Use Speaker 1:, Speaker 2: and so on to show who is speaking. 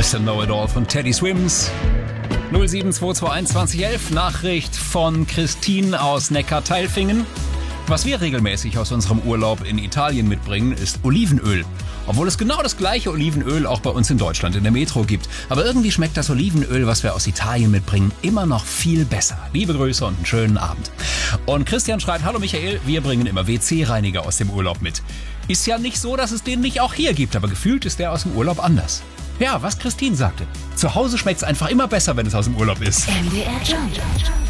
Speaker 1: Mr. Know-It-All von Teddy Swims. 07221 2011, Nachricht von Christine aus Neckar-Tailfingen. Was wir regelmäßig aus unserem Urlaub in Italien mitbringen, ist Olivenöl. Obwohl es genau das gleiche Olivenöl auch bei uns in Deutschland in der Metro gibt. Aber irgendwie schmeckt das Olivenöl, was wir aus Italien mitbringen, immer noch viel besser. Liebe Grüße und einen schönen Abend. Und Christian schreibt, hallo Michael, wir bringen immer WC-Reiniger aus dem Urlaub mit. Ist ja nicht so, dass es den nicht auch hier gibt, aber gefühlt ist der aus dem Urlaub anders. Ja, was Christine sagte. Zu Hause schmeckt es einfach immer besser, wenn es aus dem Urlaub ist.
Speaker 2: MDR Jump.